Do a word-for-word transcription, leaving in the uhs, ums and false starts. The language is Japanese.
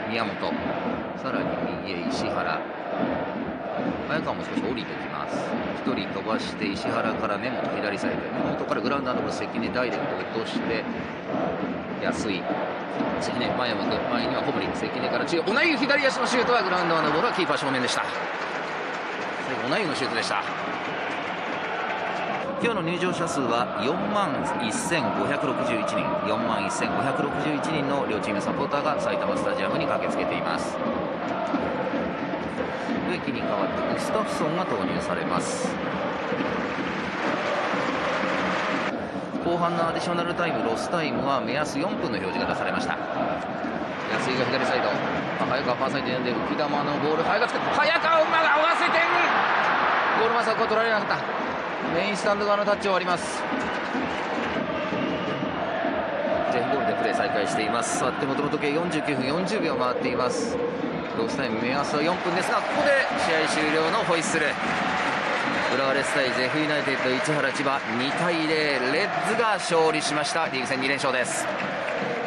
宮本、さらに右へ石原、早川も少し降りてきます。ひとり飛ばして石原から根本左サイド、根本からグラウンダーの関根ダイレクト落として安井、関根前を向く、前には小堀、関根から中央、小名湯左足のシュートはグラウンダーのボールはキーパー正面でした。最後小名湯のシュートでした。今日の入場者数はよんまんせんごひゃくろくじゅういちにん、よんまんせんごひゃくろくじゅういちにんの両チームサポーターが埼玉スタジアムに駆けつけています。植木に代わってグスタフソンが投入されます。後半のアディショナルタイム、ロスタイムは目安よんぷんの表示が出されました。安井が左サイド、早川ファーサイドに呼んで浮き球のボール、早川つけ早川馬が合わせてゴールマスは取られなかった。メインスタンド側のタッチを割ります。ジェフボールでプレー再開しています。さて手元の時計よんじゅうきゅうふんよんじゅうびょう回っています。ロスタイム目安はよんぷんですが、ここで試合終了のホイッスル。浦和レッズ対ジェフユナイテッド市原千葉、にたいゼロ、レッズが勝利しました。リーグ戦にれんしょうです。